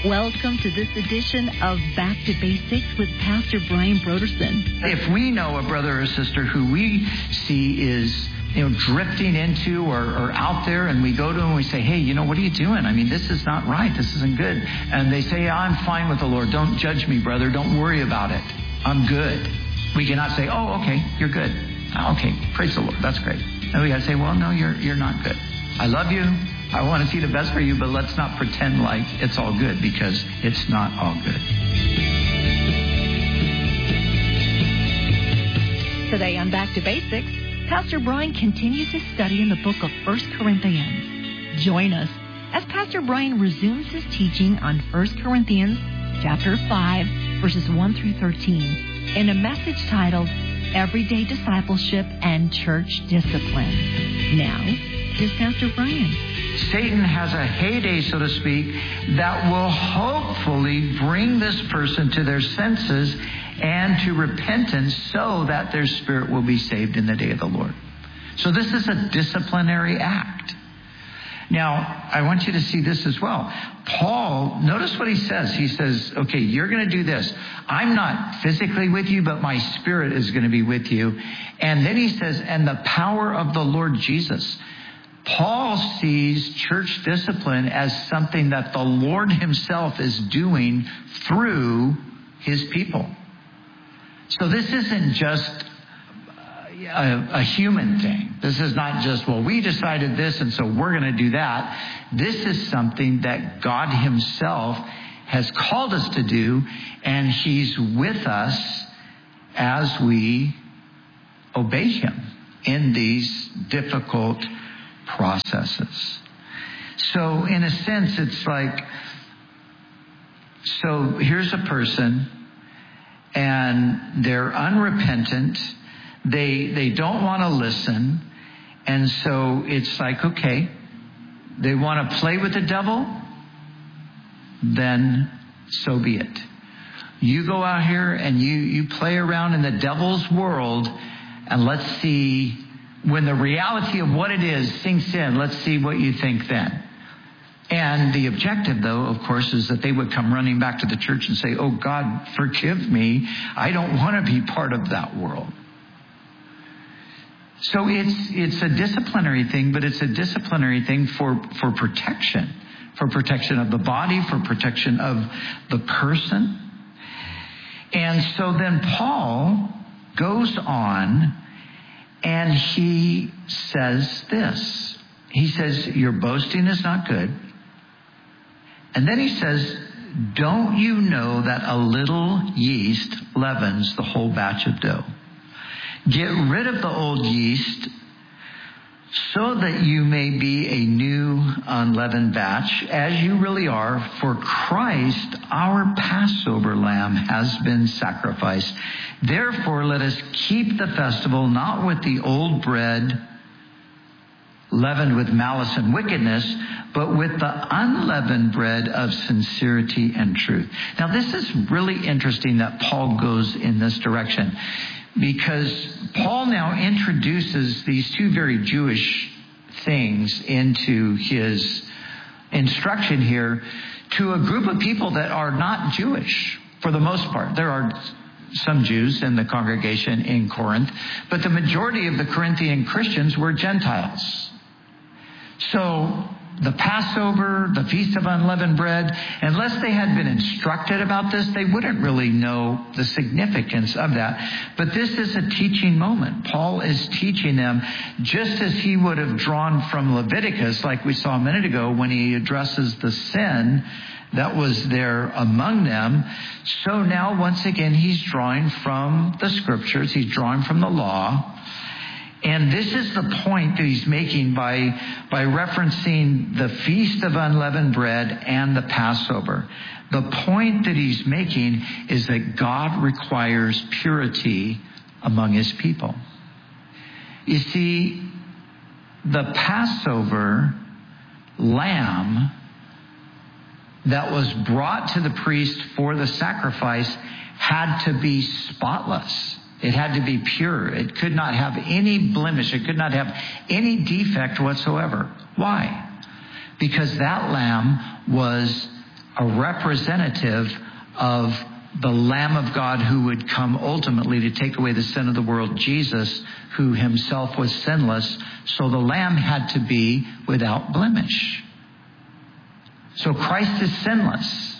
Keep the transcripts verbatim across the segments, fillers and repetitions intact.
Welcome to this edition of Back to Basics with Pastor Brian Broderson. If we know a brother or sister who we see is, you know, drifting into or, or out there, and we go to them and we say, hey, you know, what are you doing? I mean, this is not right. This isn't good. And they say, I'm fine with the Lord. Don't judge me, brother. Don't worry about it. I'm good. We cannot say, oh, okay, you're good. Okay, praise the Lord. That's great. And we got to say, well, no, you're you're not good. I love you. I want to see the best for you, but let's not pretend like it's all good, because it's not all good. Today on Back to Basics, Pastor Brian continues his study in the book of First Corinthians. Join us as Pastor Brian resumes his teaching on First Corinthians chapter five, verses one through thirteen, in a message titled Everyday Discipleship and Church Discipline. Now, here's Pastor Brian. Satan has a heyday, so to speak, that will hopefully bring this person to their senses and to repentance so that their spirit will be saved in the day of the Lord. So this is a disciplinary act. Now, I want you to see this as well. Paul, notice what he says. He says, okay, you're going to do this. I'm not physically with you, but my spirit is going to be with you. And then he says, and the power of the Lord Jesus. Paul sees church discipline as something that the Lord himself is doing through his people. So this isn't just a, a human thing. This is not just, well, we decided this and so we're going to do that. This is something that God himself has called us to do, and he's with us as we obey him in these difficult processes. So in a sense, it's like, so here's a person and they're unrepentant. They, they don't want to listen. And so it's like, okay, they want to play with the devil, then so be it. You go out here and you, you play around in the devil's world, and let's see, when the reality of what it is sinks in, let's see what you think then. And the objective, though, of course, is that they would come running back to the church and say, oh, God, forgive me. I don't want to be part of that world. So it's it's a disciplinary thing, but it's a disciplinary thing for, for protection, for protection of the body, for protection of the person. And so then Paul goes on and he says this. He says, your boasting is not good. And then he says, don't you know that a little yeast leavens the whole batch of dough? Get rid of the old yeast so that you may be a new unleavened batch, as you really are. For Christ, our Passover lamb, has been sacrificed. Therefore, let us keep the festival not with the old bread leavened with malice and wickedness, but with the unleavened bread of sincerity and truth. Now, this is really interesting that Paul goes in this direction, because Paul now introduces these two very Jewish things into his instruction here to a group of people that are not Jewish for the most part. There are some Jews in the congregation in Corinth, but the majority of the Corinthian Christians were Gentiles. So the Passover, the Feast of Unleavened Bread, unless they had been instructed about this, they wouldn't really know the significance of that. But this is a teaching moment. Paul is teaching them, just as he would have drawn from Leviticus, like we saw a minute ago, when he addresses the sin that was there among them. So now, once again, he's drawing from the scriptures. He's drawing from the law. And this is the point that he's making by, by referencing the Feast of Unleavened Bread and the Passover. The point that he's making is that God requires purity among his people. You see, the Passover lamb that was brought to the priest for the sacrifice had to be spotless. It had to be pure. It could not have any blemish. It could not have any defect whatsoever. Why? Because that lamb was a representative of the Lamb of God who would come ultimately to take away the sin of the world, Jesus, who himself was sinless. So the Lamb had to be without blemish. So Christ is sinless.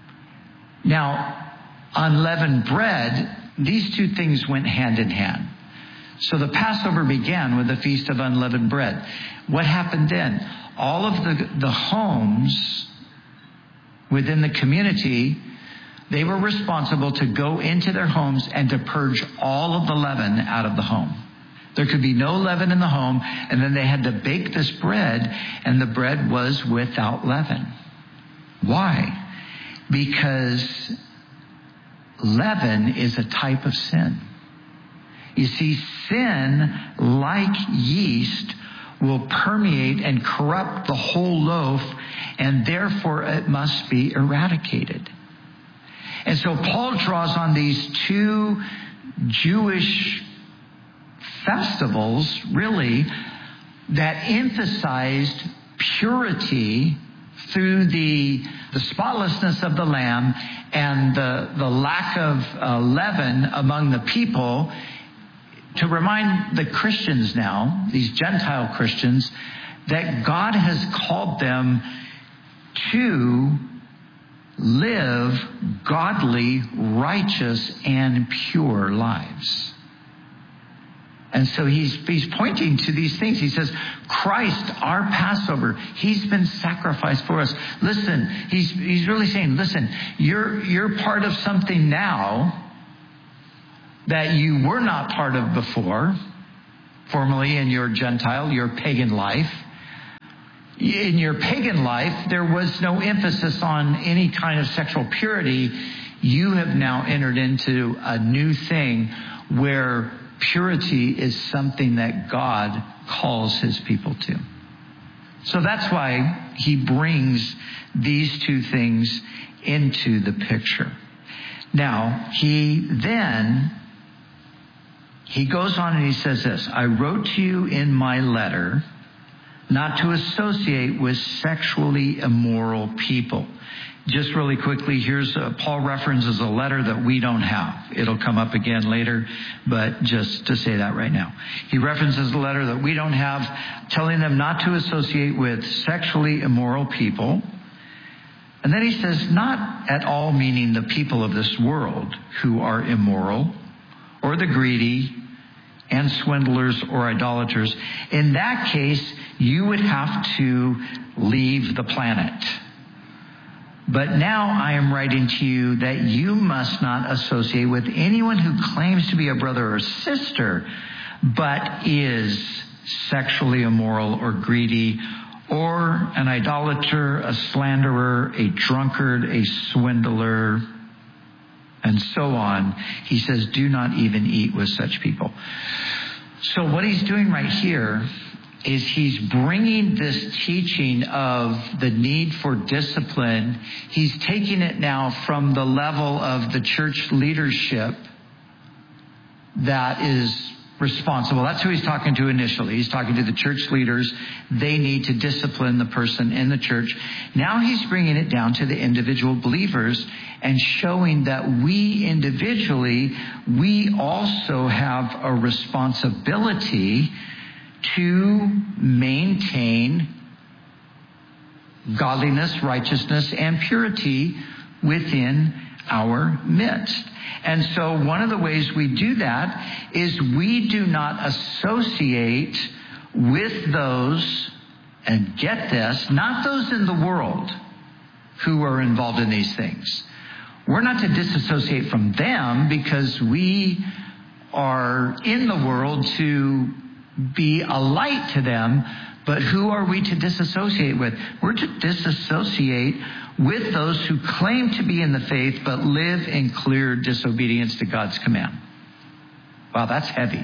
Now, unleavened bread, these two things went hand in hand. So the Passover began with the Feast of Unleavened Bread. What happened then? All of the, the homes within the community, they were responsible to go into their homes and to purge all of the leaven out of the home. There could be no leaven in the home, and then they had to bake this bread, and the bread was without leaven. Why? Because leaven is a type of sin. You see, sin, like yeast, will permeate and corrupt the whole loaf, and therefore it must be eradicated. And so Paul draws on these two Jewish festivals, really, that emphasized purity through the, the spotlessness of the lamb and the, the lack of uh, leaven among the people, to remind the Christians now, these Gentile Christians, that God has called them to live godly, righteous, and pure lives. And so he's, he's pointing to these things. He says, Christ, our Passover, he's been sacrificed for us. Listen, he's, he's really saying, listen, you're, you're part of something now that you were not part of before, formerly in your Gentile, your pagan life. In your pagan life, there was no emphasis on any kind of sexual purity. You have now entered into a new thing where purity is something that God calls his people to. So that's why he brings these two things into the picture. Now, he then, he goes on and he says this, I wrote to you in my letter not to associate with sexually immoral people. Just really quickly, here's a, Paul references a letter that we don't have. It'll come up again later, but just to say that right now. He references a letter that we don't have, telling them not to associate with sexually immoral people. And then he says, not at all meaning the people of this world who are immoral, or the greedy, and swindlers or idolaters. In that case, you would have to leave the planet. But now I am writing to you that you must not associate with anyone who claims to be a brother or sister, but is sexually immoral or greedy, or an idolater, a slanderer, a drunkard, a swindler, and so on. He says, do not even eat with such people. So what he's doing right here is he's bringing this teaching of the need for discipline. He's taking it now from the level of the church leadership that is responsible. That's who he's talking to initially. He's talking to the church leaders. They need to discipline the person in the church. Now he's bringing it down to the individual believers and showing that we individually, we also have a responsibility to maintain godliness, righteousness, and purity within our midst. And so one of the ways we do that is we do not associate with those, and get this, not those in the world who are involved in these things. We're not to disassociate from them because we are in the world to be a light to them, but who are we to disassociate with? We're to disassociate with those who claim to be in the faith but live in clear disobedience to God's command. Wow, that's heavy.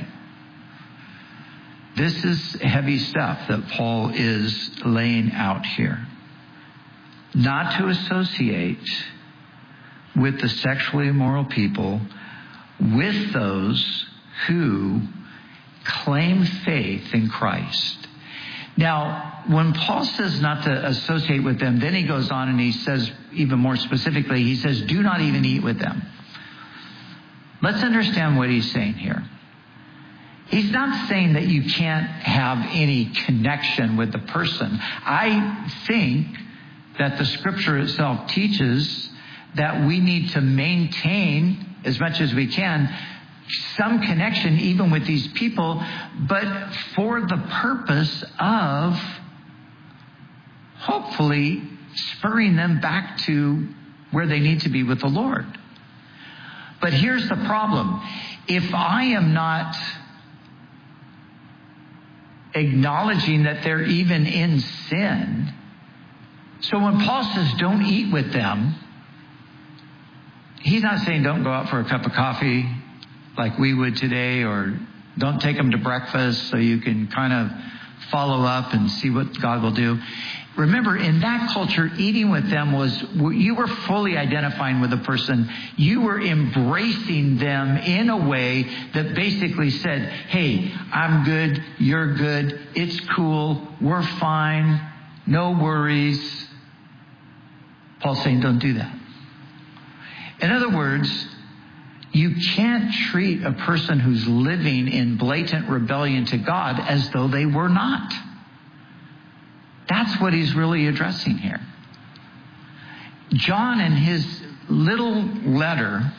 This is heavy stuff that Paul is laying out here. Not to associate with the sexually immoral people, with those who claim faith in Christ. Now, when Paul says not to associate with them, then he goes on and he says, even more specifically, he says, do not even eat with them. Let's understand what he's saying here. He's not saying that you can't have any connection with the person. I think that the scripture itself teaches that we need to maintain, as much as we can, some connection even with these people, but for the purpose of hopefully spurring them back to where they need to be with the Lord. But here's the problem. If I am not acknowledging that they're even in sin, so when Paul says don't eat with them, he's not saying don't go out for a cup of coffee like we would today, or don't take them to breakfast so you can kind of follow up and see what God will do. Remember, in that culture, eating with them was, you were fully identifying with the person. You were embracing them in a way that basically said, hey, I'm good, you're good, it's cool, we're fine, no worries. Paul's saying don't do that. In other words, you can't treat a person who's living in blatant rebellion to God as though they were not. That's what he's really addressing here. John, in his little letter,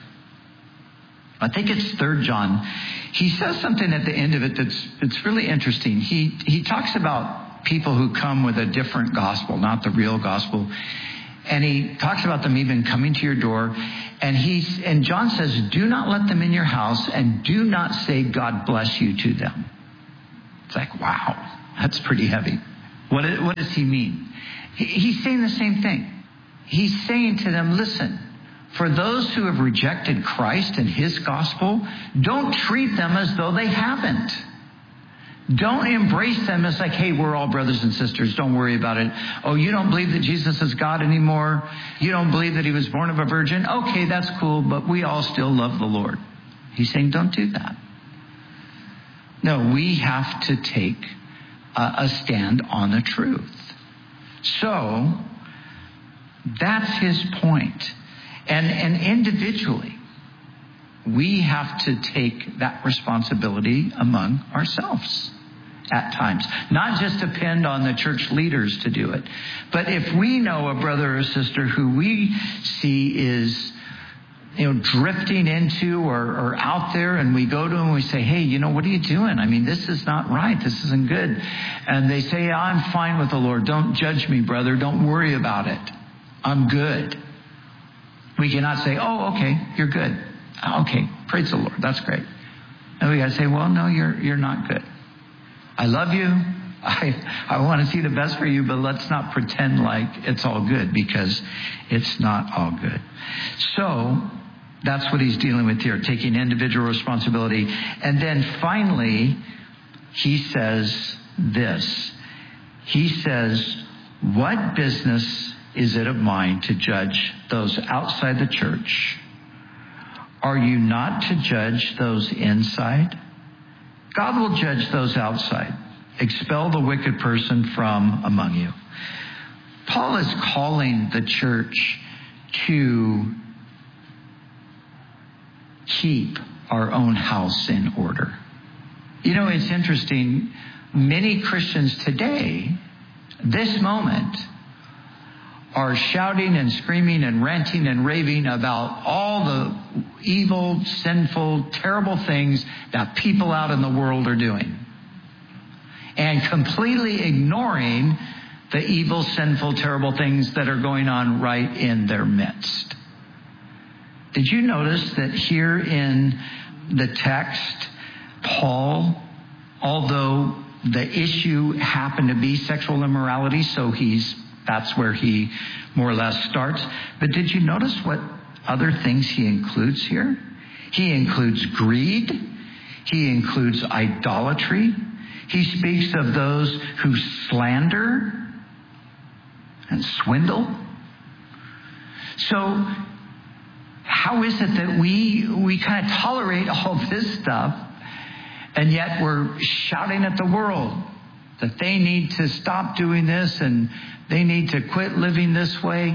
I think it's Third John, he says something at the end of it that's it's really interesting. He he talks about people who come with a different gospel, not the real gospel. And he talks about them even coming to your door. And he's and John says, do not let them in your house, and do not say God bless you to them. It's like, wow, that's pretty heavy. What, what does he mean? He, he's saying the same thing. He's saying to them, listen, for those who have rejected Christ and his gospel, don't treat them as though they haven't. Don't embrace them as like, hey, we're all brothers and sisters. Don't worry about it. Oh, you don't believe that Jesus is God anymore? You don't believe that he was born of a virgin? Okay, that's cool, but we all still love the Lord. He's saying don't do that. No, we have to take a, a stand on the truth. So that's his point. And, and individually, we have to take that responsibility among ourselves at times. Not just depend on the church leaders to do it. But if we know a brother or sister who we see is, you know, drifting into or, or out there, and we go to them and we say, hey, you know, what are you doing? I mean, this is not right. This isn't good. And they say, I'm fine with the Lord. Don't judge me, brother. Don't worry about it. I'm good. We cannot say, oh, okay, you're good. Okay, praise the Lord. That's great. And we got to say, well, no, you're you're not good. I love you. I I want to see the best for you, but let's not pretend like it's all good, because it's not all good. So that's what he's dealing with here, taking individual responsibility. And then finally, he says this. He says, what business is it of mine to judge those outside the church? Are you not to judge those inside? God will judge those outside. Expel the wicked person from among you. Paul is calling the church to keep our own house in order. You know, it's interesting. Many Christians today, this moment, are shouting and screaming and ranting and raving about all the evil, sinful, terrible things that people out in the world are doing, and completely ignoring the evil, sinful, terrible things that are going on right in their midst. Did you notice that here in the text, Paul, although the issue happened to be sexual immorality, so he's that's where he more or less starts. But did you notice what other things he includes here? He includes greed. He includes idolatry. He speaks of those who slander and swindle. So how is it that we we kind of tolerate all this stuff, and yet we're shouting at the world that they need to stop doing this and they need to quit living this way?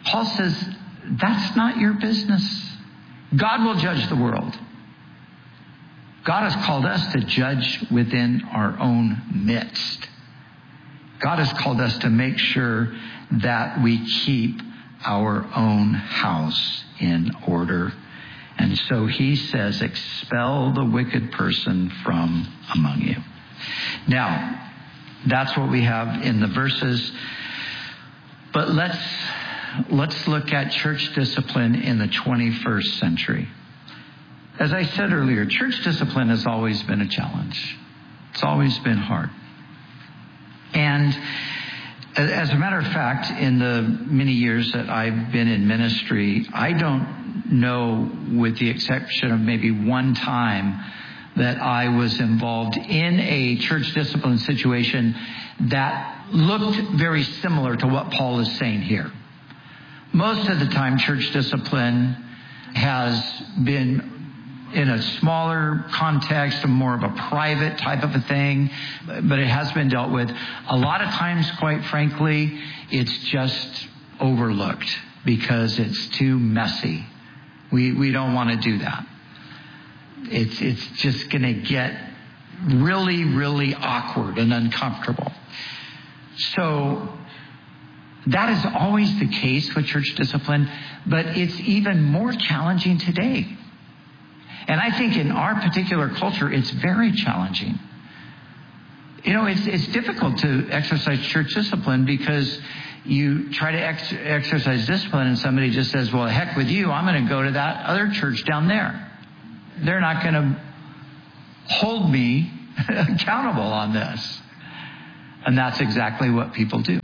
Paul says, that's not your business. God will judge the world. God has called us to judge within our own midst. God has called us to make sure that we keep our own house in order. And so he says, expel the wicked person from among you. Now, that's what we have in the verses. But let's let's look at church discipline in the twenty-first century. As I said earlier, church discipline has always been a challenge. It's always been hard. And as a matter of fact, in the many years that I've been in ministry, I don't know, with the exception of maybe one time, that I was involved in a church discipline situation that looked very similar to what Paul is saying here. Most of the time, church discipline has been in a smaller context, a more of a private type of a thing, but it has been dealt with. A lot of times, quite frankly, it's just overlooked because it's too messy. We we don't want to do that. It's it's just going to get really, really awkward and uncomfortable. So that is always the case with church discipline, but it's even more challenging today. And I think in our particular culture, it's very challenging. You know, it's it's difficult to exercise church discipline because you try to ex- exercise discipline and somebody just says, well, heck with you, I'm going to go to that other church down there. They're not going to hold me accountable on this. And that's exactly what people do.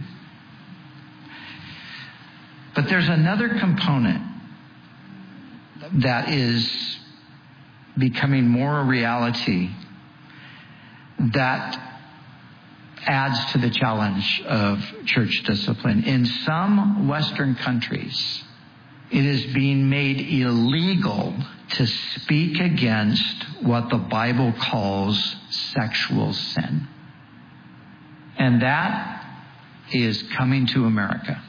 But there's another component that is becoming more a reality that adds to the challenge of church discipline. In some Western countries, it is being made illegal to speak against what the Bible calls sexual sin. And that is coming to America.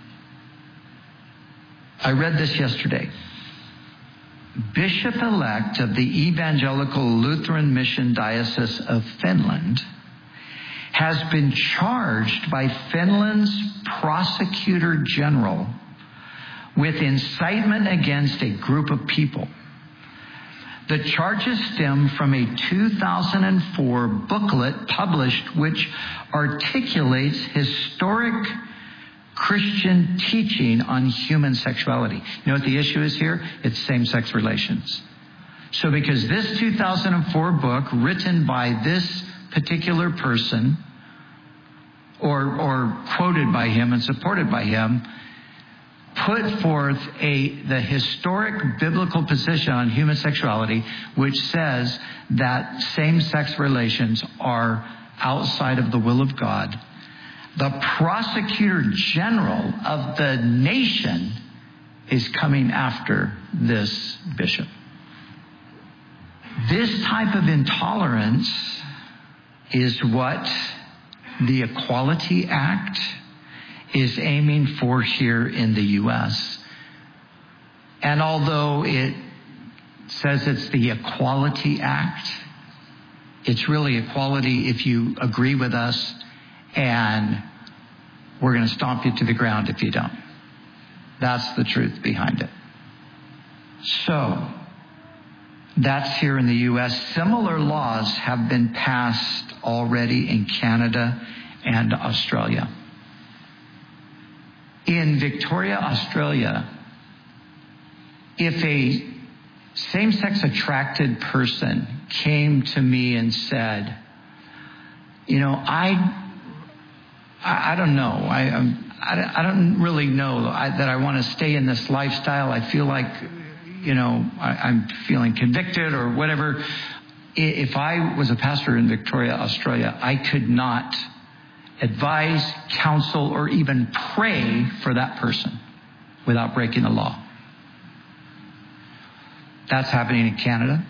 I read this yesterday. Bishop-elect of the Evangelical Lutheran Mission Diocese of Finland has been charged by Finland's prosecutor general with incitement against a group of people. The charges stem from a two thousand four booklet published which articulates historic Christian teaching on human sexuality. You know what the issue is here? It's same-sex relations. So because this two thousand four book, written by this particular person, or, or quoted by him and supported by him, put forth a the historic biblical position on human sexuality, which says that same-sex relations are outside of the will of God. The prosecutor general of the nation is coming after this bishop. This type of intolerance is what the Equality Act is aiming for here in the U S. And although it says it's the Equality Act, it's really equality if you agree with us, and we're going to stomp you to the ground if you don't. That's the truth behind it. So, that's here in the U S. Similar laws have been passed already in Canada and Australia. In Victoria, Australia, if a same-sex attracted person came to me and said, you know, I I, I don't know. I, I'm, I I don't really know I, that I want to stay in this lifestyle. I feel like, you know, I, I'm feeling convicted or whatever. If I was a pastor in Victoria, Australia, I could not advise, counsel, or even pray for that person without breaking the law. That's happening in Canada.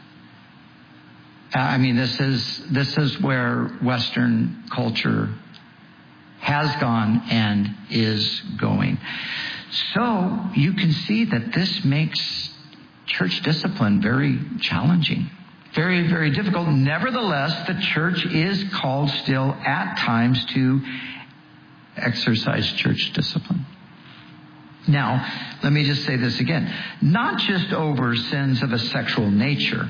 I mean, this is this is where Western culture has gone and is going. So you can see that this makes church discipline very challenging, very, very difficult. Nevertheless, the church is called still at times to exercise church discipline. Now, let me just say this again. Not just over sins of a sexual nature.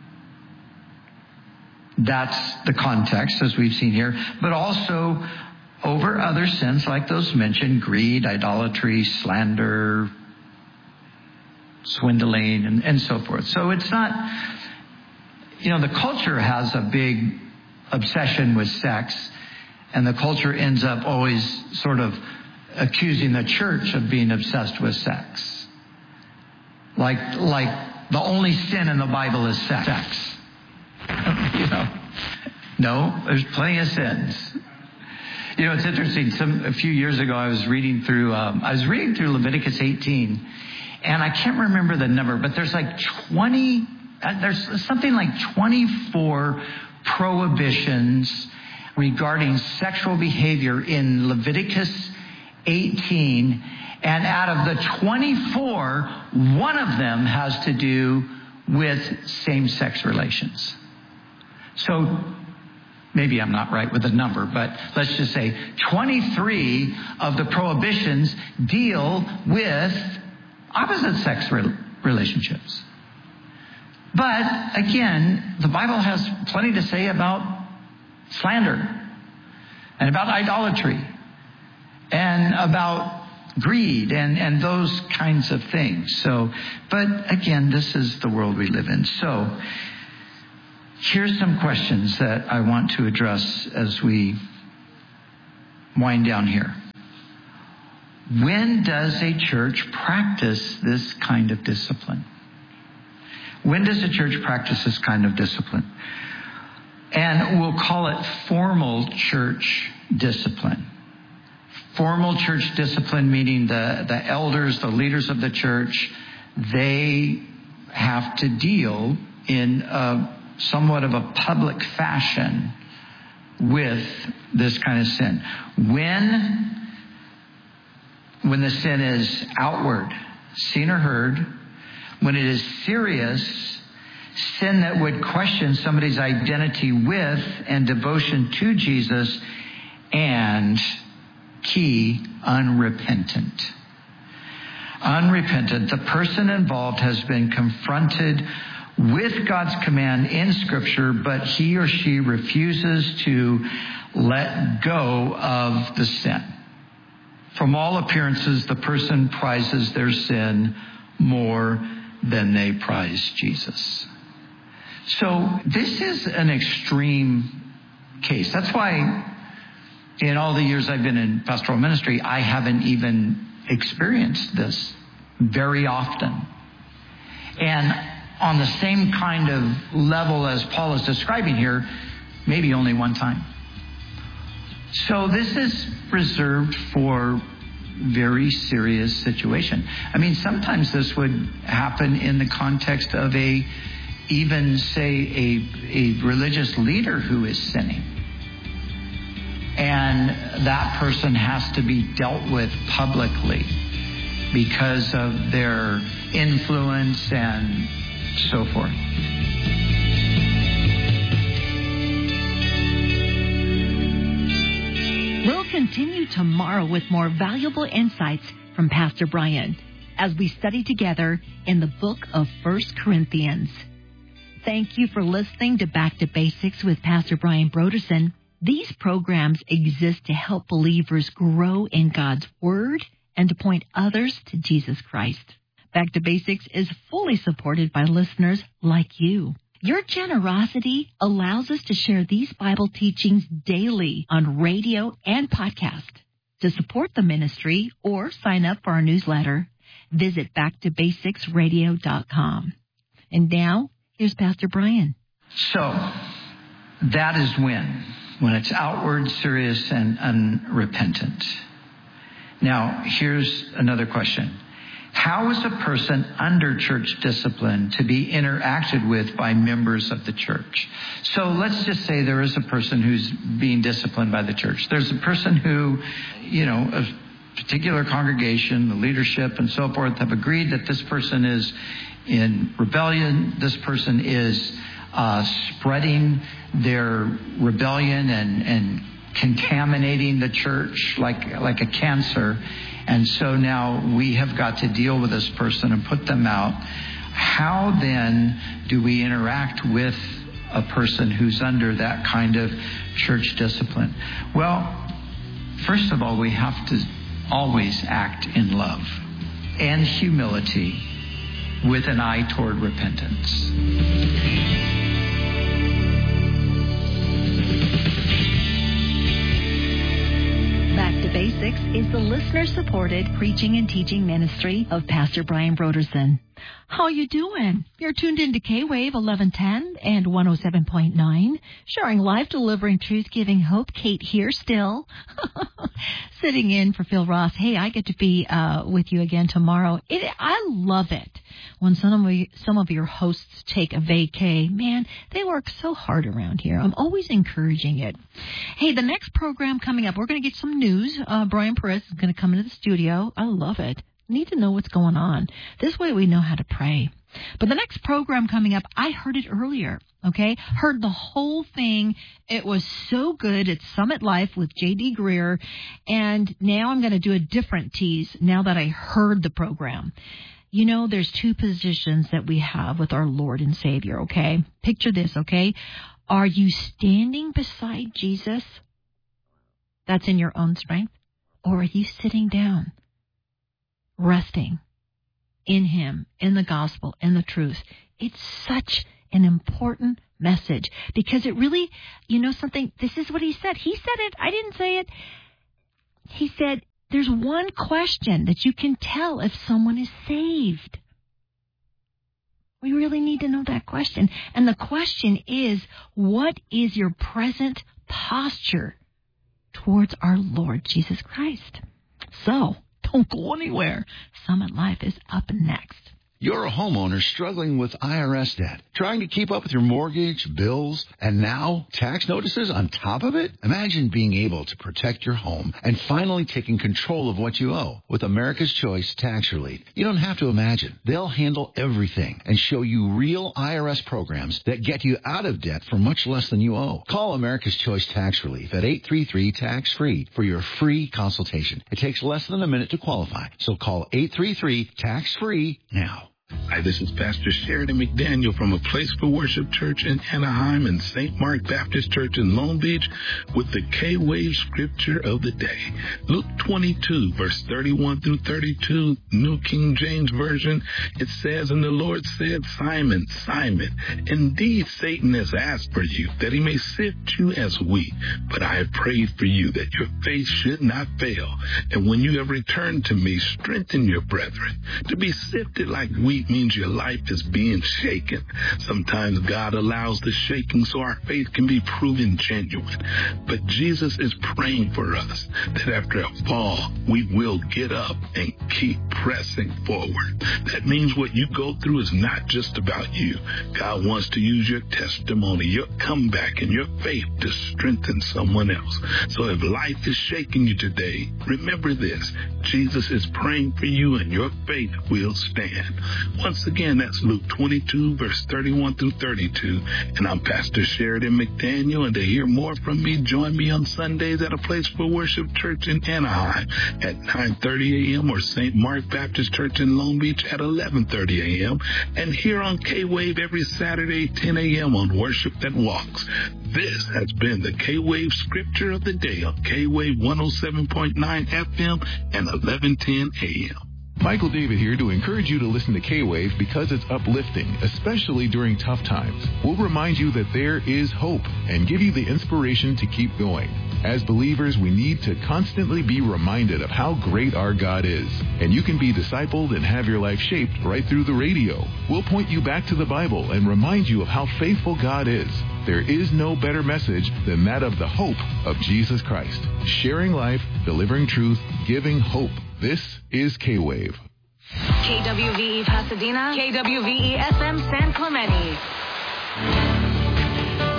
That's the context, as we've seen here, but also over other sins like those mentioned: greed, idolatry, slander, swindling, and, and so forth. So it's not, you know, the culture has a big obsession with sex, and the culture ends up always sort of accusing the church of being obsessed with sex. Like, like the only sin in the Bible is sex. You know, no, there's plenty of sins. You know, it's interesting. Some a few years ago, I was reading through. Um, I was reading through Leviticus eighteen, and I can't remember the number, but there's like twenty. Uh, there's something like twenty-four prohibitions regarding sexual behavior in Leviticus eighteen, and out of the twenty-four, one of them has to do with same-sex relations. So maybe I'm not right with the number, but let's just say twenty-three of the prohibitions deal with opposite sex re- relationships. But again, the Bible has plenty to say about slander and about idolatry and about greed and, and those kinds of things. So, but again, this is the world we live in. So here's some questions that I want to address as we wind down here. When does a church practice this kind of discipline? When does a church practice this kind of discipline? And we'll call it formal church discipline. Formal church discipline, meaning the, the elders, the leaders of the church, they have to deal in a somewhat of a public fashion with this kind of sin. When, when the sin is outward, seen or heard, when it is serious, sin that would question somebody's identity with and devotion to Jesus, and key, unrepentant. Unrepentant. The person involved has been confronted with God's command in Scripture, but he or she refuses to let go of the sin. From all appearances, the person prizes their sin more than they prize Jesus. So this is an extreme case. That's why in all the years I've been in pastoral ministry, I haven't even experienced this very often. And on the same kind of level as Paul is describing here, maybe only one time. So this is reserved for very serious situation. I mean, sometimes this would happen in the context of a, even say, a, a religious leader who is sinning. And that person has to be dealt with publicly because of their influence and so forth. We'll continue tomorrow with more valuable insights from Pastor Brian as we study together in the book of First Corinthians. Thank you for listening to Back to Basics with Pastor Brian Brodersen. These programs exist to help believers grow in God's Word and to point others to Jesus Christ. Back to Basics is fully supported by listeners like you. Your generosity allows us to share these Bible teachings daily on radio and podcast. To support the ministry or sign up for our newsletter, visit back to basics radio dot com. And now, here's Pastor Brian. So, that is when, when it's outward, serious, and unrepentant. Now, here's another question. How is a person under church discipline to be interacted with by members of the church? So let's just say there is a person who's being disciplined by the church. There's a person who, you know, particular congregation, the leadership and so forth have agreed that this person is in rebellion, this person is uh, spreading their rebellion and, and contaminating the church like like a cancer. And so now we have got to deal with this person and put them out. How then do we interact with a person who's under that kind of church discipline? Well, first of all, we have to always act in love and humility with an eye toward repentance. Back to Basics is the listener-supported preaching and teaching ministry of Pastor Brian Brodersen. How you doing? You're tuned into K-Wave eleven ten and one oh seven point nine, sharing life, delivering truth, giving hope. Kate here still, sitting in for Phil Ross. Hey, I get to be uh, with you again tomorrow. It, I love it when some of you, some of your hosts take a vacay. Man, they work so hard around here. I'm always encouraging it. Hey, the next program coming up, we're going to get some news. Uh, Brian Perez is going to come into the studio. I love it. Need to know what's going on. This way we know how to pray. But the next program coming up, I heard it earlier, okay? Heard the whole thing. It was so good. It's Summit Life with J D Greer. And now I'm going to do a different tease now that I heard the program. You know, there's two positions that we have with our Lord and Savior, okay? Picture this, okay? Are you standing beside Jesus? That's in your own strength. Or are you sitting down? Resting in Him, in the gospel, in the truth. It's such an important message because it really, you know something, this is what He said. He said it. I didn't say it. He said, there's one question that you can tell if someone is saved. We really need to know that question. And the question is, what is your present posture towards our Lord Jesus Christ? So, don't go anywhere. Summit Life is up next. You're a homeowner struggling with I R S debt, trying to keep up with your mortgage, bills, and now tax notices on top of it? Imagine being able to protect your home and finally taking control of what you owe with America's Choice Tax Relief. You don't have to imagine. They'll handle everything and show you real I R S programs that get you out of debt for much less than you owe. Call America's Choice Tax Relief at eight three three, tax free for your free consultation. It takes less than a minute to qualify, so call eight three three, tax free now. Hi, this is Pastor Sheridan McDaniel from A Place for Worship Church in Anaheim and Saint Mark Baptist Church in Long Beach with the K-Wave Scripture of the Day. Luke twenty-two, verse thirty-one through thirty-two, New King James Version. It says, "And the Lord said, Simon, Simon, indeed Satan has asked for you, that he may sift you as wheat. But I have prayed for you, that your faith should not fail. And when you have returned to me, strengthen your brethren. To be sifted like wheat means your life is being shaken. Sometimes God allows the shaking so our faith can be proven genuine. But Jesus is praying for us that after a fall, we will get up and keep pressing forward. That means what you go through is not just about you. God wants to use your testimony, your comeback, and your faith to strengthen someone else. So if life is shaking you today, remember this. Jesus is praying for you and your faith will stand. Once again, that's Luke twenty-two, verse thirty-one through thirty-two. And I'm Pastor Sheridan McDaniel. And to hear more from me, join me on Sundays at A Place for Worship Church in Anaheim at nine thirty a.m. or Saint Mark Baptist Church in Long Beach at eleven thirty a.m. And here on K-Wave every Saturday, ten a.m. on Worship That Walks. This has been the K-Wave Scripture of the Day on K-Wave one oh seven point nine F M and eleven ten a.m. Michael David here to encourage you to listen to K-Wave because it's uplifting, especially during tough times. We'll remind you that there is hope and give you the inspiration to keep going. As believers, we need to constantly be reminded of how great our God is. And you can be discipled and have your life shaped right through the radio. We'll point you back to the Bible and remind you of how faithful God is. There is no better message than that of the hope of Jesus Christ. Sharing life, delivering truth, giving hope. This is K-Wave. K W V E Pasadena, K W V E F M San Clemente.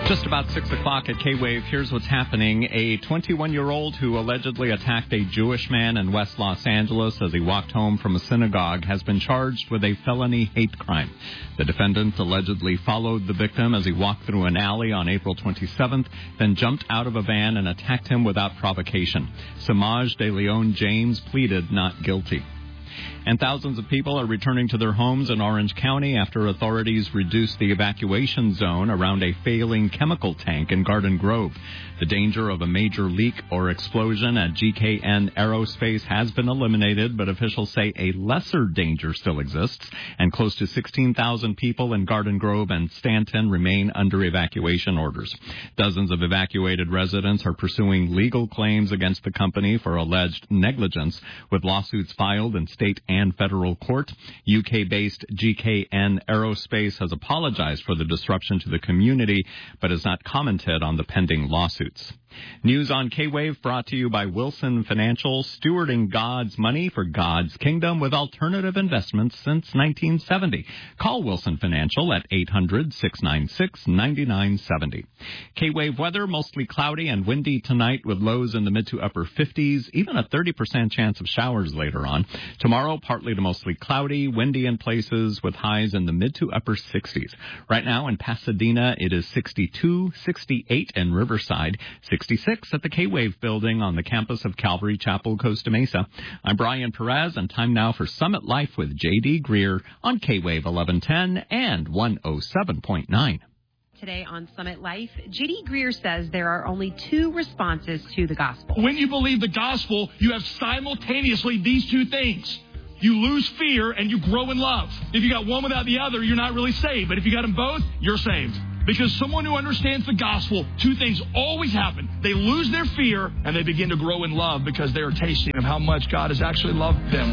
Just about six o'clock at K-Wave, here's what's happening. A twenty-one-year-old who allegedly attacked a Jewish man in West Los Angeles as he walked home from a synagogue has been charged with a felony hate crime. The defendant allegedly followed the victim as he walked through an alley on April twenty-seventh, then jumped out of a van and attacked him without provocation. Samaj De Leon James pleaded not guilty. And thousands of people are returning to their homes in Orange County after authorities reduced the evacuation zone around a failing chemical tank in Garden Grove. The danger of a major leak or explosion at G K N Aerospace has been eliminated, but officials say a lesser danger still exists, and close to sixteen thousand people in Garden Grove and Stanton remain under evacuation orders. Dozens of evacuated residents are pursuing legal claims against the company for alleged negligence, with lawsuits filed in state and federal court. U K-based G K N Aerospace has apologized for the disruption to the community, but has not commented on the pending lawsuits. News on K-Wave brought to you by Wilson Financial, stewarding God's money for God's kingdom with alternative investments since nineteen seventy. Call Wilson Financial at eight hundred, six nine six, nine nine seven zero. K-Wave weather, mostly cloudy and windy tonight with lows in the mid to upper fifties, even a thirty percent chance of showers later on. Tomorrow, partly to mostly cloudy, windy in places with highs in the mid to upper sixties. Right now in Pasadena, it is sixty-two, sixty-eight in Riverside, sixty-six at the K-Wave building on the campus of Calvary Chapel, Costa Mesa. I'm Brian Perez, and time now for Summit Life with J D. Greer on K-Wave eleven ten and one oh seven point nine. Today on Summit Life, J D. Greer says there are only two responses to the gospel. When you believe the gospel, you have simultaneously these two things. You lose fear and you grow in love. If you got one without the other, you're not really saved. But if you got them both, you're saved. Because someone who understands the gospel, two things always happen. They lose their fear and they begin to grow in love because they are tasting of how much God has actually loved them.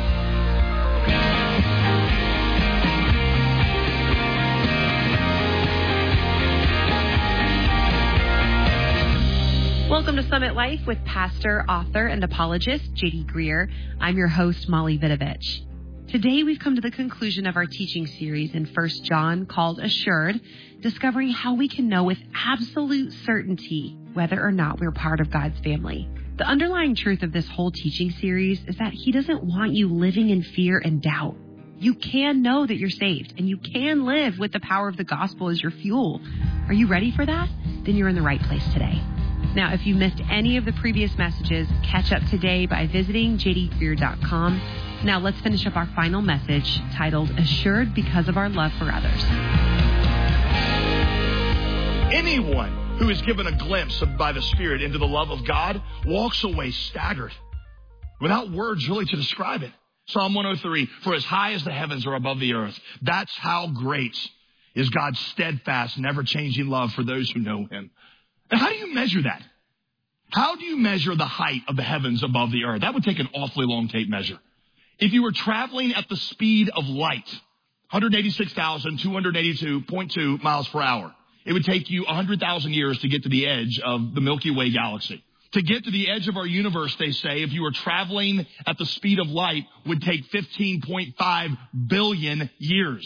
Welcome to Summit Life with pastor, author, and apologist J D. Greer. I'm your host, Molly Vidovich. Today we've come to the conclusion of our teaching series in First John called Assured, discovering how we can know with absolute certainty whether or not we're part of God's family. The underlying truth of this whole teaching series is that He doesn't want you living in fear and doubt. You can know that you're saved, and you can live with the power of the gospel as your fuel. Are you ready for that? Then you're in the right place today. Now, if you missed any of the previous messages, catch up today by visiting j d greer dot com. Now, let's finish up our final message titled Assured Because of Our Love for Others. Anyone who is given a glimpse of, by the Spirit into the love of God walks away staggered, without words really to describe it. Psalm one oh three, for as high as the heavens are above the earth, that's how great is God's steadfast, never-changing love for those who know Him. And how do you measure that? How do you measure the height of the heavens above the earth? That would take an awfully long tape measure. If you were traveling at the speed of light, one hundred eighty-six thousand two hundred eighty-two point two miles per hour, it would take you one hundred thousand years to get to the edge of the Milky Way galaxy. To get to the edge of our universe, they say, if you were traveling at the speed of light, would take fifteen point five billion years.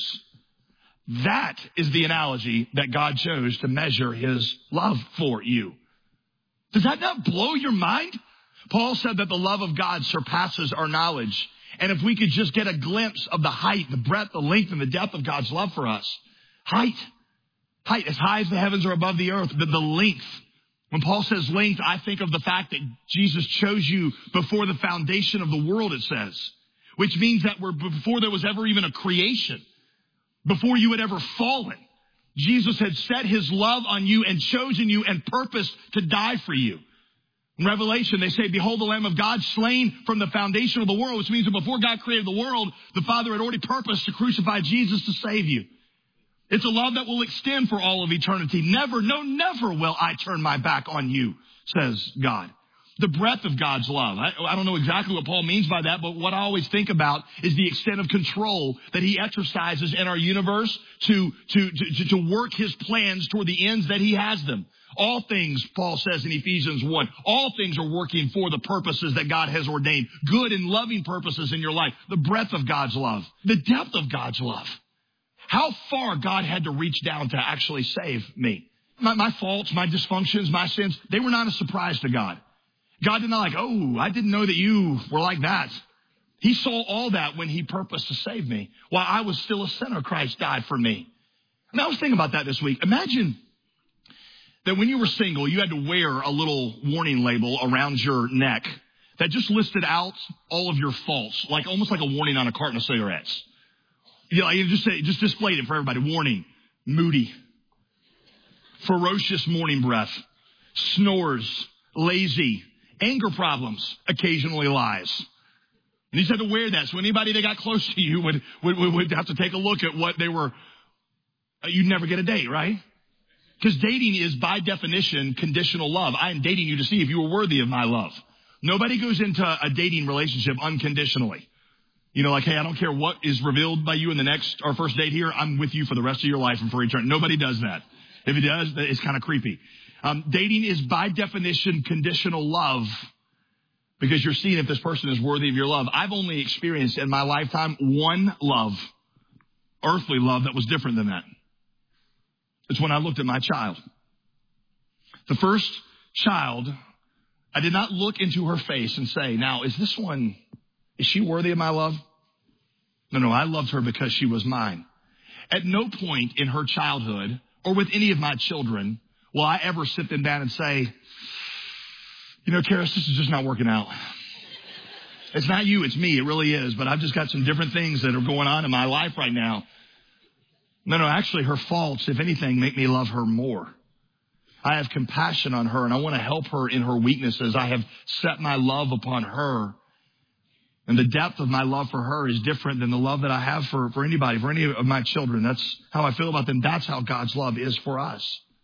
That is the analogy that God chose to measure His love for you. Does that not blow your mind? Paul said that the love of God surpasses our knowledge. And if we could just get a glimpse of the height, the breadth, the length, and the depth of God's love for us. Height. Height, as high as the heavens are above the earth, but the length. When Paul says length, I think of the fact that Jesus chose you before the foundation of the world, it says. Which means that we're before there was ever even a creation. Before you had ever fallen, Jesus had set His love on you and chosen you and purposed to die for you. In Revelation, they say, behold the Lamb of God slain from the foundation of the world, which means that before God created the world, the Father had already purposed to crucify Jesus to save you. It's a love that will extend for all of eternity. Never, no, never will I turn my back on you, says God. The breadth of God's love. I, I don't know exactly what Paul means by that, but what I always think about is the extent of control that He exercises in our universe to, to, to, to work His plans toward the ends that He has them. All things, Paul says in Ephesians one, all things are working for the purposes that God has ordained. Good and loving purposes in your life. The breadth of God's love. The depth of God's love. How far God had to reach down to actually save me. My, my faults, my dysfunctions, my sins, they were not a surprise to God. God did not like, oh, I didn't know that you were like that. He saw all that when he purposed to save me. While I was still a sinner, Christ died for me. And I was thinking about that this week. Imagine that when you were single, you had to wear a little warning label around your neck that just listed out all of your faults, like almost like a warning on a carton of cigarettes. You know, you just say, just displayed it for everybody. Warning, moody, ferocious morning breath, snores, lazy, anger problems, occasionally lies. And you just had to wear that so anybody that got close to you would, would, would have to take a look at what they were. You'd never get a date, right? Because dating is by definition conditional love. I am dating you to see if you are worthy of my love. Nobody goes into a dating relationship unconditionally. You know, like, hey, I don't care what is revealed by you in the next, our first date here. I'm with you for the rest of your life and for eternity. Nobody does that. If it does, it's kind of creepy. Um, dating is by definition conditional love because you're seeing if this person is worthy of your love. I've only experienced in my lifetime one love, earthly love that was different than that. It's when I looked at my child. The first child, I did not look into her face and say, now, is this one, is she worthy of my love? No, no, I loved her because she was mine. At no point in her childhood or with any of my children will I ever sit them down and say, you know, Karis, this is just not working out. It's not you, it's me. It really is. But I've just got some different things that are going on in my life right now. No, no, actually her faults, if anything, make me love her more. I have compassion on her and I want to help her in her weaknesses. I have set my love upon her. And the depth of my love for her is different than the love that I have for, for anybody, for any of my children. That's how I feel about them. That's how God's love is for us.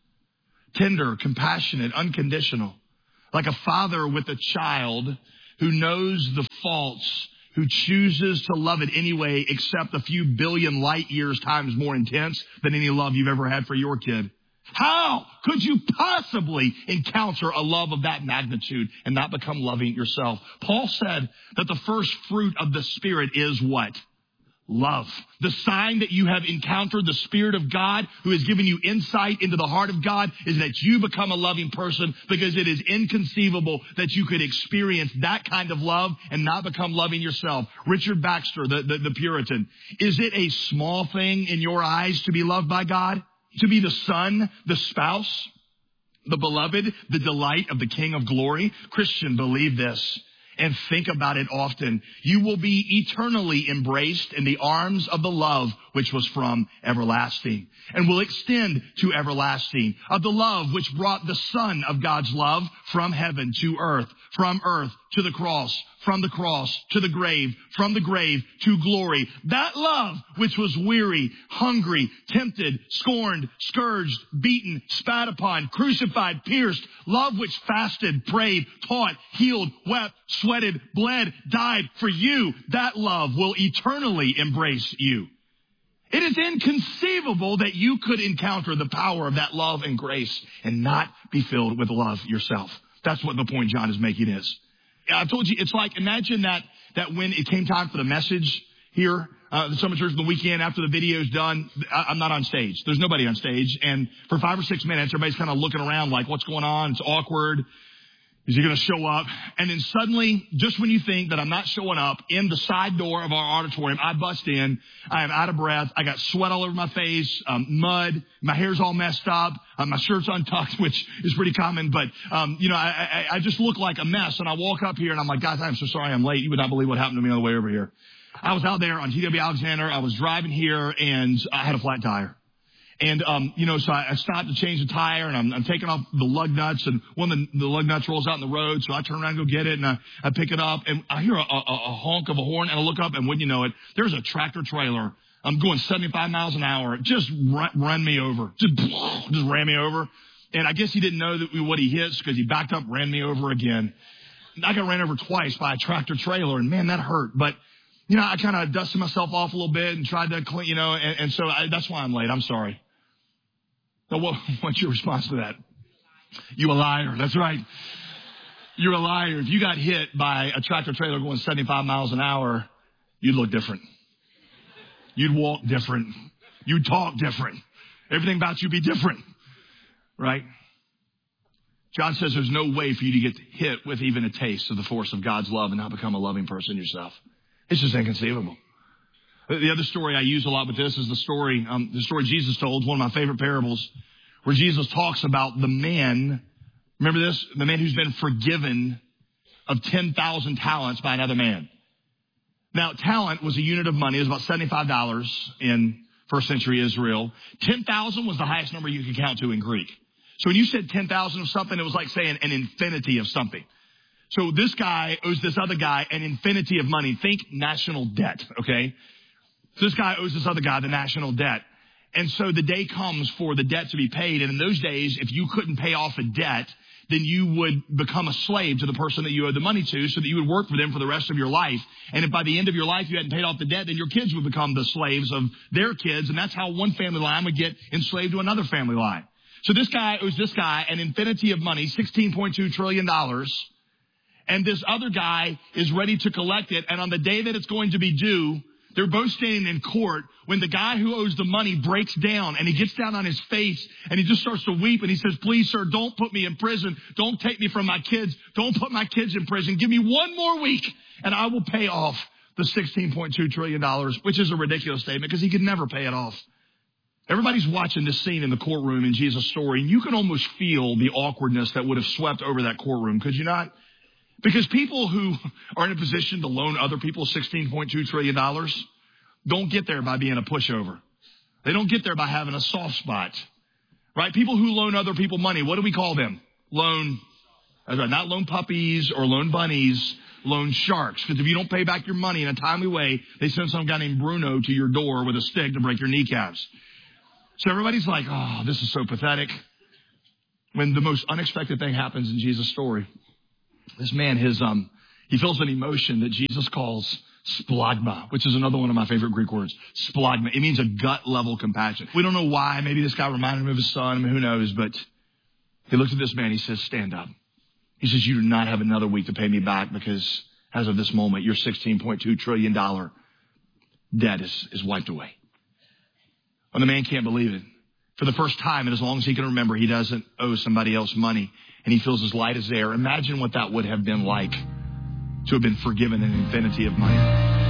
Tender, compassionate, unconditional. Like a father with a child who knows the faults, who chooses to love it anyway, except a few billion light years times more intense than any love you've ever had for your kid. How could you possibly encounter a love of that magnitude and not become loving yourself? Paul said that the first fruit of the Spirit is what? Love. The sign that you have encountered the Spirit of God who has given you insight into the heart of God is that you become a loving person, because it is inconceivable that you could experience that kind of love and not become loving yourself. Richard Baxter, the, the, the Puritan, is it a small thing in your eyes to be loved by God? To be the son, the spouse, the beloved, the delight of the King of glory? Christian, believe this and think about it often. You will be eternally embraced in the arms of the love which was from everlasting and will extend to everlasting, of the love which brought the Son of God's love from heaven to earth, from earth to the cross, from the cross to the grave, from the grave to glory. That love which was weary, hungry, tempted, scorned, scourged, beaten, spat upon, crucified, pierced, love which fasted, prayed, taught, healed, wept, sweated, bled, died for you. That love will eternally embrace you. It is inconceivable that you could encounter the power of that love and grace and not be filled with love yourself. That's what the point John is making is. I told you, it's like, imagine that, that when it came time for the message here, uh, the Summit Church on the weekend after the video's done, I, I'm not on stage. There's nobody on stage. And for five or six minutes, everybody's kind of looking around like, what's going on? It's awkward. Is he going to show up? And then suddenly, just when you think that I'm not showing up, in the side door of our auditorium, I bust in. I am out of breath. I got sweat all over my face, um, mud. My hair's all messed up. Uh, my shirt's untucked, which is pretty common. But, um, you know, I, I, I just look like a mess. And I walk up here and I'm like, guys, I'm so sorry I'm late. You would not believe what happened to me on the way over here. I was out there on T W Alexander. I was driving here and I had a flat tire. And, um, you know, so I, I stopped to change the tire and I'm, I'm taking off the lug nuts, and one of the, the lug nuts rolls out in the road. So I turn around and go get it, and I, I pick it up and I hear a, a, a honk of a horn, and I look up, and wouldn't you know it, there's a tractor trailer. I'm going seventy-five miles an hour. Just run, run me over. Just, just ran me over. And I guess he didn't know that what he hit, because he backed up, ran me over again. I got ran over twice by a tractor trailer, and man, that hurt. But, you know, I kind of dusted myself off a little bit and tried to clean, you know, and, and so I, that's why I'm late. I'm sorry. Now, what, what's your response to that? You a liar. That's right. You're a liar. If you got hit by a tractor trailer going seventy-five miles an hour, you'd look different. You'd walk different. You'd talk different. Everything about you would be different. right? John says there's no way for you to get hit with even a taste of the force of God's love and not become a loving person yourself. It's just inconceivable. The other story I use a lot with this is the story, um, the story Jesus told, one of my favorite parables, where Jesus talks about the man, remember this? The man who's been forgiven of ten thousand talents by another man. Now, talent was a unit of money. It was about seventy-five dollars in first century Israel. ten thousand was the highest number you could count to in Greek. So when you said ten thousand of something, it was like saying an infinity of something. So this guy owes this other guy an infinity of money. Think national debt, okay? So this guy owes this other guy the national debt. And so the day comes for the debt to be paid. And in those days, if you couldn't pay off a debt, then you would become a slave to the person that you owed the money to so that you would work for them for the rest of your life. And if by the end of your life you hadn't paid off the debt, then your kids would become the slaves of their kids. And that's how one family line would get enslaved to another family line. So this guy owes this guy an infinity of money, sixteen point two trillion dollars. And this other guy is ready to collect it. And on the day that it's going to be due, they're both standing in court when the guy who owes the money breaks down and he gets down on his face and he just starts to weep and he says, please, sir, don't put me in prison. Don't take me from my kids. Don't put my kids in prison. Give me one more week and I will pay off the sixteen point two trillion dollars, which is a ridiculous statement because he could never pay it off. Everybody's watching this scene in the courtroom in Jesus' story, and you can almost feel the awkwardness that would have swept over that courtroom, could you not? Because people who are in a position to loan other people sixteen point two trillion dollars don't get there by being a pushover. They don't get there by having a soft spot, right? People who loan other people money, what do we call them? Loan, not loan puppies or loan bunnies, loan sharks. Because if you don't pay back your money in a timely way, they send some guy named Bruno to your door with a stick to break your kneecaps. So everybody's like, oh, this is so pathetic. When the most unexpected thing happens in Jesus' story, this man, his um, he feels an emotion that Jesus calls splagma, which is another one of my favorite Greek words. Splagma. It means a gut-level compassion. We don't know why. Maybe this guy reminded him of his son. I mean, who knows? But he looks at this man. He says, stand up. He says, you do not have another week to pay me back because as of this moment, your sixteen point two trillion dollars debt is, is wiped away. And the man can't believe it. For the first time, and as long as he can remember, he doesn't owe somebody else money. And he feels as light as air. Imagine what that would have been like to have been forgiven an infinity of money.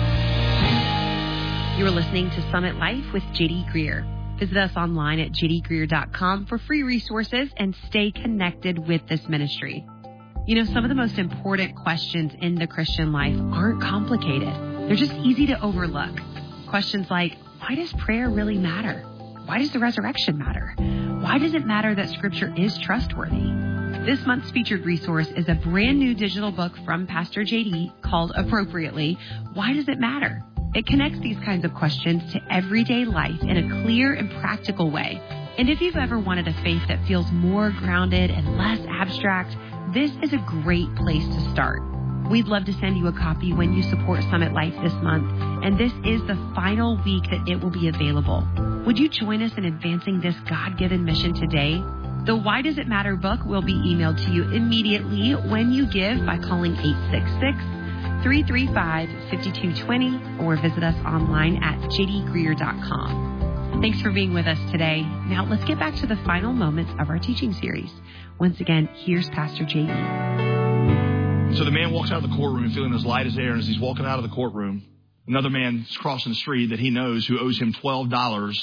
You are listening to Summit Life with J D Greer. Visit us online at j d greer dot com for free resources and stay connected with this ministry. You know, some of the most important questions in the Christian life aren't complicated. They're just easy to overlook. Questions like, why does prayer really matter? Why does the resurrection matter? Why does it matter that Scripture is trustworthy? This month's featured resource is a brand new digital book from Pastor J D called Appropriately, Why Does It Matter? It connects these kinds of questions to everyday life in a clear and practical way. And if you've ever wanted a faith that feels more grounded and less abstract, this is a great place to start. We'd love to send you a copy when you support Summit Life this month, and this is the final week that it will be available. Would you join us in advancing this God-given mission today? The Why Does It Matter book will be emailed to you immediately when you give by calling eight six six, three three five, five two two zero or visit us online at j d greer dot com. Thanks for being with us today. Now let's get back to the final moments of our teaching series. Once again, here's Pastor J D. So the man walks out of the courtroom feeling as light as air, and as he's walking out of the courtroom, another man is crossing the street that he knows who owes him twelve dollars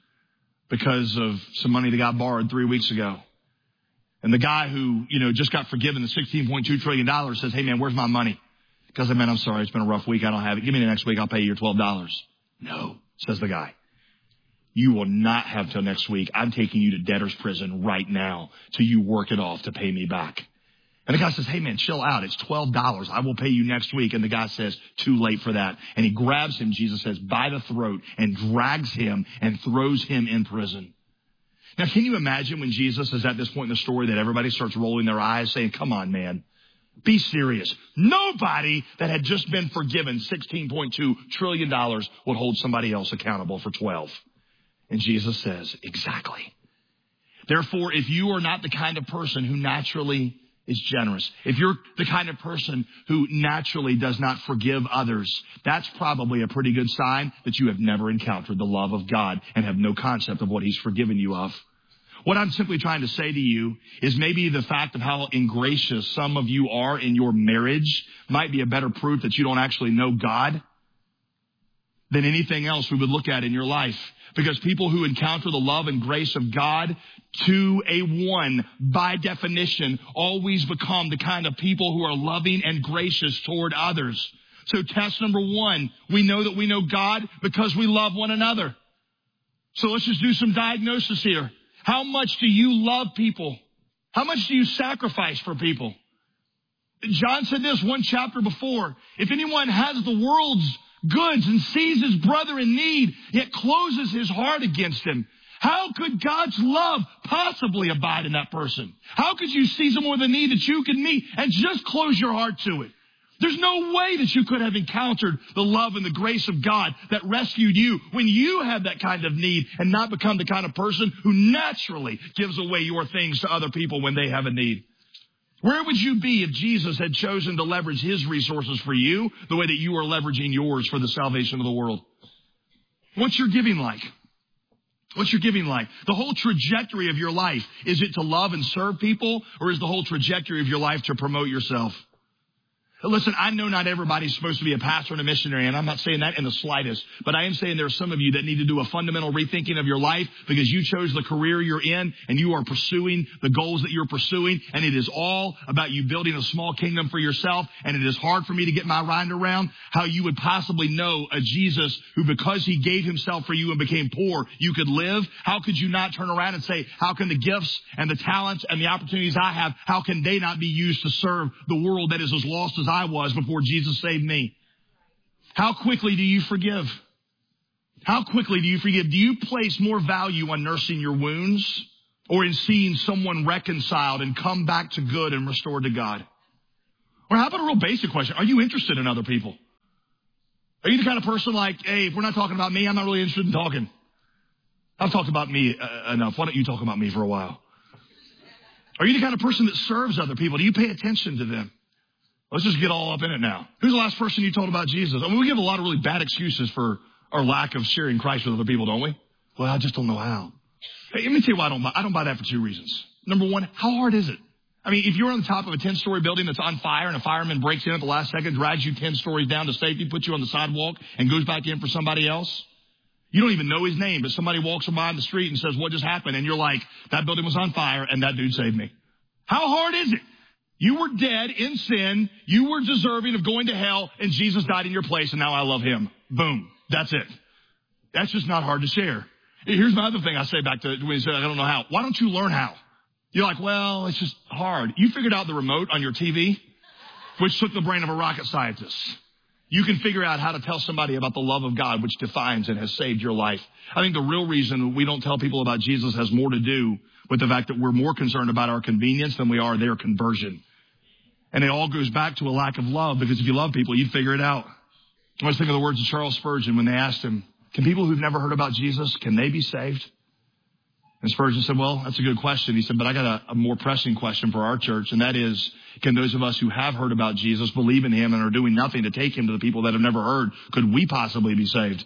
because of some money that got borrowed three weeks ago. And the guy who, you know, just got forgiven the sixteen point two trillion dollars says, hey, man, where's my money? Because, man, I'm sorry, it's been a rough week. I don't have it. Give me the next week. I'll pay you your twelve dollars. No, says the guy. You will not have till next week. I'm taking you to debtor's prison right now till you work it off to pay me back. And the guy says, hey, man, chill out. It's twelve dollars. I will pay you next week. And the guy says, too late for that. And he grabs him, Jesus says, by the throat and drags him and throws him in prison. Now, can you imagine when Jesus is at this point in the story that everybody starts rolling their eyes saying, come on, man, be serious. Nobody that had just been forgiven sixteen point two trillion dollars would hold somebody else accountable for twelve. And Jesus says, exactly. Therefore, if you are not the kind of person who naturally is generous, if you're the kind of person who naturally does not forgive others, that's probably a pretty good sign that you have never encountered the love of God and have no concept of what he's forgiven you of. What I'm simply trying to say to you is maybe the fact of how ingracious some of you are in your marriage might be a better proof that you don't actually know God than anything else we would look at in your life. Because people who encounter the love and grace of God to a one, by definition, always become the kind of people who are loving and gracious toward others. So test number one, we know that we know God because we love one another. So let's just do some diagnosis here. How much do you love people? How much do you sacrifice for people? John said this one chapter before. If anyone has the world's goods and sees his brother in need, yet closes his heart against him, how could God's love possibly abide in that person? How could you see someone with a need that you can meet and just close your heart to it? There's no way that you could have encountered the love and the grace of God that rescued you when you had that kind of need and not become the kind of person who naturally gives away your things to other people when they have a need. Where would you be if Jesus had chosen to leverage his resources for you the way that you are leveraging yours for the salvation of the world? What's your giving like? What's your giving like? The whole trajectory of your life, is it to love and serve people, or is the whole trajectory of your life to promote yourself? Listen, I know not everybody's supposed to be a pastor and a missionary, and I'm not saying that in the slightest, but I am saying there are some of you that need to do a fundamental rethinking of your life because you chose the career you're in and you are pursuing the goals that you're pursuing, and it is all about you building a small kingdom for yourself, and it is hard for me to get my mind around how you would possibly know a Jesus who, because he gave himself for you and became poor, you could live. How could you not turn around and say, how can the gifts and the talents and the opportunities I have, how can they not be used to serve the world that is as lost as I was before Jesus saved me? How quickly do you forgive? How quickly do you forgive? Do you place more value on nursing your wounds or in seeing someone reconciled and come back to good and restored to God? Or how about a real basic question? Are you interested in other people? Are you the kind of person like, hey, if we're not talking about me, I'm not really interested in talking. I've talked about me uh, enough. Why don't you talk about me for a while? Are you the kind of person that serves other people? Do you pay attention to them? Let's just get all up in it now. Who's the last person you told about Jesus? I mean, we give a lot of really bad excuses for our lack of sharing Christ with other people, don't we? Well, I just don't know how. Hey, let me tell you why I don't buy. I don't buy that for two reasons. Number one, how hard is it? I mean, if you're on the top of a ten-story building that's on fire and a fireman breaks in at the last second, drags you ten stories down to safety, puts you on the sidewalk, and goes back in for somebody else, you don't even know his name, but somebody walks by on the street and says, what just happened? And you're like, that building was on fire and that dude saved me. How hard is it? You were dead in sin. You were deserving of going to hell, and Jesus died in your place, and now I love him. Boom. That's it. That's just not hard to share. Here's my other thing I say back to when you said, I don't know how. Why don't you learn how? You're like, well, it's just hard. You figured out the remote on your T V, which took the brain of a rocket scientist. You can figure out how to tell somebody about the love of God, which defines and has saved your life. I think the real reason we don't tell people about Jesus has more to do with the fact that we're more concerned about our convenience than we are their conversion. And it all goes back to a lack of love, because if you love people, you'd figure it out. I was thinking of the words of Charles Spurgeon when they asked him, can people who've never heard about Jesus, can they be saved? And Spurgeon said, well, that's a good question. He said, but I got a, a more pressing question for our church, and that is, can those of us who have heard about Jesus, believe in him, and are doing nothing to take him to the people that have never heard, could we possibly be saved?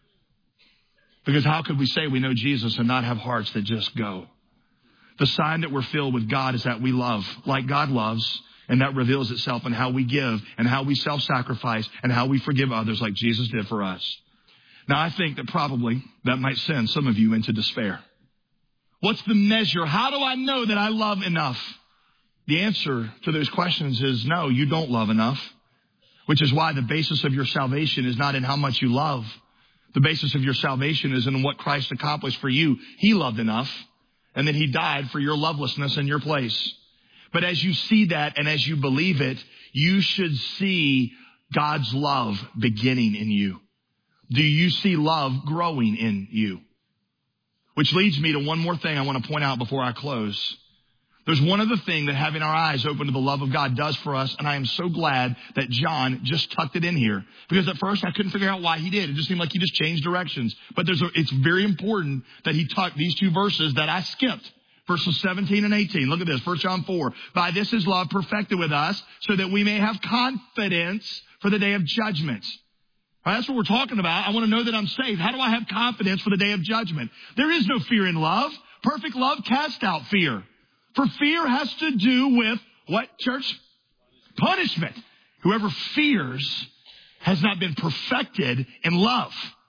Because how could we say we know Jesus and not have hearts that just go? The sign that we're filled with God is that we love like God loves. And that reveals itself in how we give and how we self-sacrifice and how we forgive others like Jesus did for us. Now, I think that probably that might send some of you into despair. What's the measure? How do I know that I love enough? The answer to those questions is no, you don't love enough, which is why the basis of your salvation is not in how much you love. The basis of your salvation is in what Christ accomplished for you. He loved enough, and then he died for your lovelessness in your place. But as you see that and as you believe it, you should see God's love beginning in you. Do you see love growing in you? Which leads me to one more thing I want to point out before I close. There's one other thing that having our eyes open to the love of God does for us, and I am so glad that John just tucked it in here. Because at first I couldn't figure out why he did. It just seemed like he just changed directions. But there's a, it's very important that he tucked these two verses that I skipped. Verses seventeen and eighteen. Look at this. First John four. By this is love perfected with us, so that we may have confidence for the day of judgment. Right, that's what we're talking about. I want to know that I'm saved. How do I have confidence for the day of judgment? There is no fear in love, Perfect love casts out fear. For fear has to do with what, church? Punishment. Whoever fears has not been perfected in love.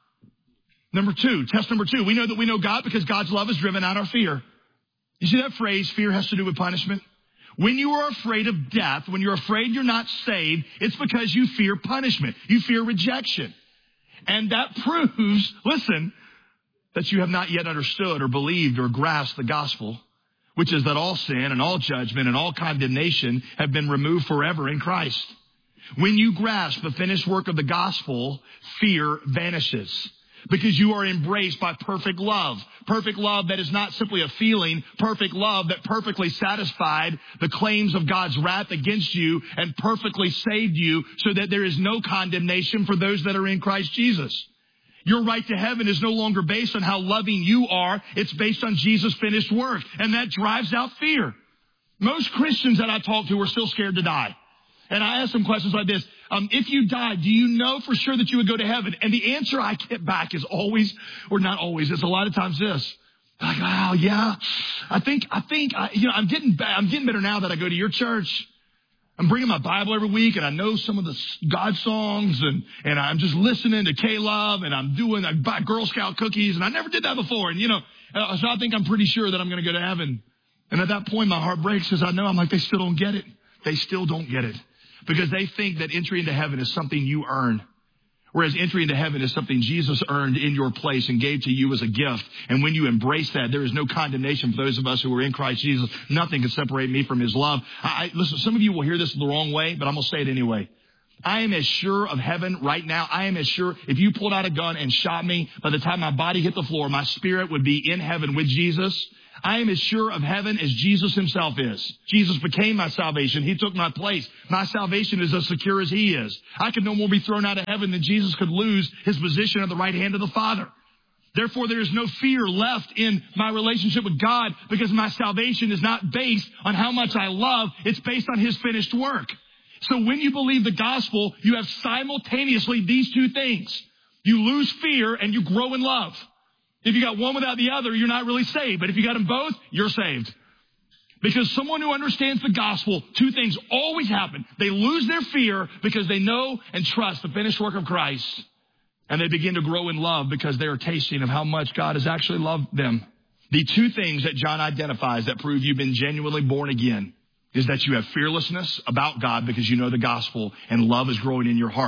Number two, test number two, we know that we know God because God's love has driven out our fear. You see that phrase, fear has to do with punishment? When you are afraid of death, when you're afraid you're not saved, it's because you fear punishment. You fear rejection. And that proves, listen, that you have not yet understood or believed or grasped the gospel, which is that all sin and all judgment and all condemnation have been removed forever in Christ. When you grasp the finished work of the gospel, fear vanishes. Because you are embraced by perfect love. Perfect love that is not simply a feeling. Perfect love that perfectly satisfied the claims of God's wrath against you and perfectly saved you so that there is no condemnation for those that are in Christ Jesus. Your right to heaven is no longer based on how loving you are. It's based on Jesus' finished work. And that drives out fear. Most Christians that I talk to are still scared to die. And I ask them questions like this. Um, if you died, do you know for sure that you would go to heaven? And the answer I get back is always, or not always, it's a lot of times this. Like, wow, yeah, I think, I think, I, you know, I'm getting, I'm getting better now that I go to your church. I'm bringing my Bible every week, and I know some of the God songs, and, and I'm just listening to K-Love, and I'm doing, I buy Girl Scout cookies, and I never did that before. And, you know, so I think I'm pretty sure that I'm going to go to heaven. And at that point, my heart breaks because I know I'm like, they still don't get it. They still don't get it. Because they think that entry into heaven is something you earn. Whereas entry into heaven is something Jesus earned in your place and gave to you as a gift. And when you embrace that, there is no condemnation for those of us who are in Christ Jesus. Nothing can separate me from his love. I, listen, some of you will hear this the wrong way, but I'm going to say it anyway. I am as sure of heaven right now. I am as sure if you pulled out a gun and shot me, by the time my body hit the floor, my spirit would be in heaven with Jesus. I am as sure of heaven as Jesus himself is. Jesus became my salvation. He took my place. My salvation is as secure as he is. I could no more be thrown out of heaven than Jesus could lose his position at the right hand of the Father. Therefore, there is no fear left in my relationship with God because my salvation is not based on how much I love. It's based on his finished work. So when you believe the gospel, you have simultaneously these two things. You lose fear and you grow in love. If you got one without the other, you're not really saved. But if you got them both, you're saved. Because someone who understands the gospel, two things always happen. They lose their fear because they know and trust the finished work of Christ. And they begin to grow in love because they are tasting of how much God has actually loved them. The two things that John identifies that prove you've been genuinely born again is that you have fearlessness about God because you know the gospel and love is growing in your heart.